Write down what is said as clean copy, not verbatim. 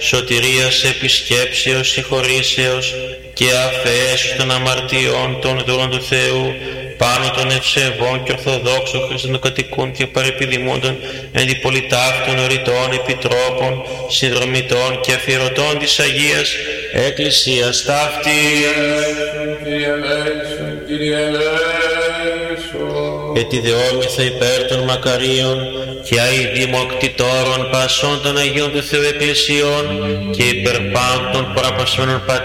σωτηρίας, επισκέψεως, συγχωρήσεως και αφαίσεως των αμαρτιών των δούλων του Θεού, πάνω των ευσεβών και ορθοδόξων χριστιανοκατοικούν και παρεπιδημούντων εν τη πολυτάφτων οριτών επιτρόπων, συνδρομητών και αφιερωτών της Αγίας Εκκλησίας ταύτη. Ετιδεόμεθα υπέρ των μακαρίων και αηδημοκτητόρων πασών των Αγίων του Θεού Εκκλησιών και υπερ πάντων παραπασμένων πατέρων